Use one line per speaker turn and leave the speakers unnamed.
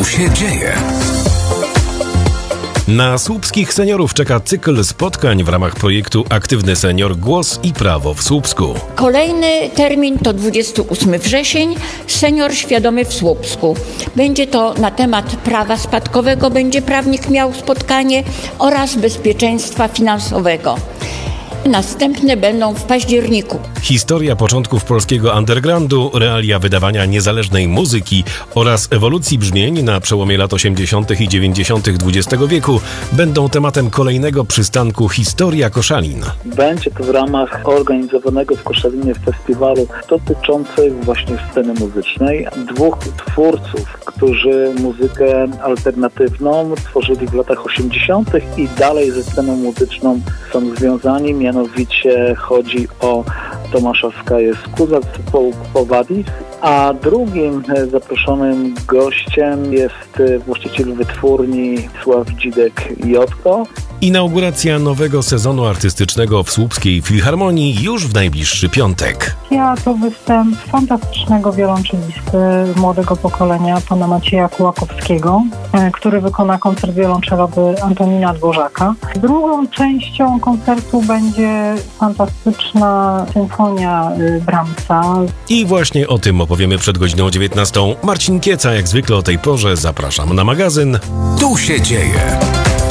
Tu się dzieje. Na słupskich seniorów czeka cykl spotkań w ramach projektu Aktywny Senior - Głos i Prawo w Słupsku.
Kolejny termin to 28 wrzesień, Senior Świadomy w Słupsku. Będzie to na temat prawa spadkowego, będzie prawnik miał spotkanie oraz bezpieczeństwa finansowego. Następne będą w październiku.
Historia początków polskiego undergroundu, realia wydawania niezależnej muzyki oraz ewolucji brzmień na przełomie lat 80. i 90. XX wieku będą tematem kolejnego przystanku Historia Koszalin.
Będzie to w ramach organizowanego w Koszalinie festiwalu dotyczącego właśnie sceny muzycznej. Dwóch twórców, którzy muzykę alternatywną tworzyli w latach 80. i dalej ze sceną muzyczną są związani. Mianowicie chodzi o Tomasza Skaję-Skuza z zespołu Quo Vadis, a drugim zaproszonym gościem jest właściciel wytwórni Sław Dzidek-Jotko.
Inauguracja nowego sezonu artystycznego w Słupskiej Filharmonii już w najbliższy piątek.
To występ fantastycznego wiolonczelisty młodego pokolenia, pana Macieja Kułakowskiego, który wykona koncert wiolonczelowy Antonina Dworzaka. Drugą częścią koncertu będzie fantastyczna symfonia Brahmsa.
I właśnie o tym opowiemy przed godziną 19. Marcin Kieca, jak zwykle o tej porze, zapraszam na magazyn.
Tu się dzieje.